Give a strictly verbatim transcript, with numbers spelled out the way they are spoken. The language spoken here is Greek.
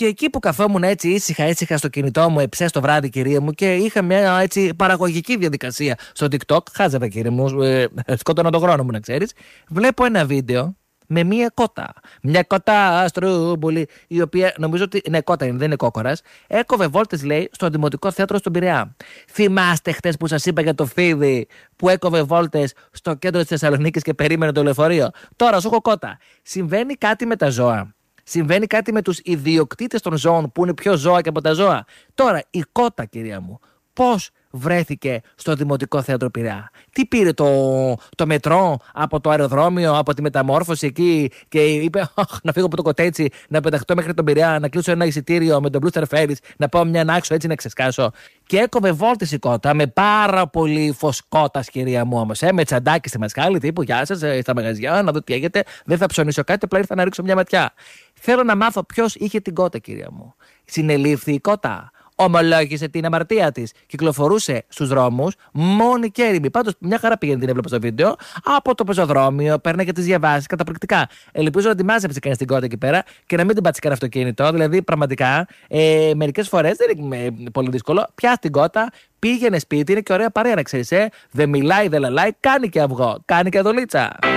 Και εκεί που καθόμουν έτσι ήσυχα, ήσυχα στο κινητό μου, εψές το βράδυ, κυρία μου, και είχα μια έτσι παραγωγική διαδικασία στο TikTok. Χάζευα, κύριε μου, ε, σκότωνα τον χρόνο μου, να ξέρεις. Βλέπω ένα βίντεο με μια κότα. Μια κότα αστρούμπολη, η οποία νομίζω ότι. Ναι, κότα είναι, δεν είναι κόκορας. Έκοβε βόλτες, λέει, στο Δημοτικό Θέατρο στον Πειραιά. Θυμάστε χτες που σας είπα για το φίδι που έκοβε βόλτες στο κέντρο της Θεσσαλονίκης και περίμενε το λεωφορείο? Τώρα σου έχω κότα. Συμβαίνει κάτι με τα ζώα. Συμβαίνει κάτι με τους ιδιοκτήτες των ζώων που είναι πιο ζώα και από τα ζώα. Τώρα, η κότα, κυρία μου, πώς βρέθηκε στο Δημοτικό Θέατρο Πειραιά? Τι πήρε το, το μετρό από το αεροδρόμιο, από τη μεταμόρφωση εκεί και είπε να φύγω από το κοτέτσι, να πεταχτώ μέχρι τον Πειραιά, να κλείσω ένα εισιτήριο με τον Blue Star Ferries, να πάω μια άξο έτσι να ξεσκάσω? Και έκοβε βόλτες η κότα με πάρα πολύ φωσκότας, κυρία μου, όμως. Ε, με τσαντάκι στη μασκάλη, τύπου γεια σας, ε, στα μαγαζιά, να δω τι έχετε. Δεν θα ψωνίσω κάτι, απλά ήρθα να ρίξω μια ματιά. Θέλω να μάθω ποιος είχε την κότα, κυρία μου. Συνελήφθη η κότα? Ομολόγησε την αμαρτία της? Κυκλοφορούσε στους δρόμους μόνη και έρημη? Πάντως, μια χαρά πήγαινε, την έβλεπα στο βίντεο. Από το πεζοδρόμιο, παίρνε και τις διαβάσεις καταπληκτικά. Ελπίζω να τη μάζεψε κανείς την κότα εκεί πέρα και να μην την πάτσει κανένα αυτοκίνητο. Δηλαδή, πραγματικά, ε, μερικές φορές δεν είναι πολύ δύσκολο. Πιάσει την κότα, πήγαινε σπίτι, είναι και ωραία παρέα, να ξέρεις. Ε. Δεν μιλάει, δεν λαλάει, κάνει και αυγό, κάνει και δολίτσα.